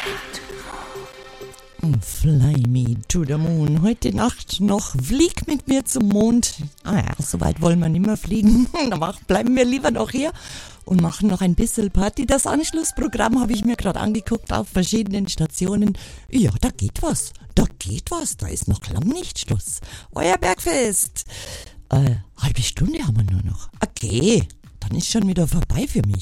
Fly me to the moon. Heute Nacht noch Flieg mit mir zum Mond. So weit wollen wir nicht mehr fliegen. Bleiben wir lieber noch hier und machen noch ein bisschen Party. Das Anschlussprogramm habe ich mir gerade angeguckt auf verschiedenen Stationen. Ja, da geht was. Da ist noch lang nicht Schluss. Euer Bergfest. Halbe Stunde haben wir nur noch. Okay, dann ist schon wieder vorbei für mich.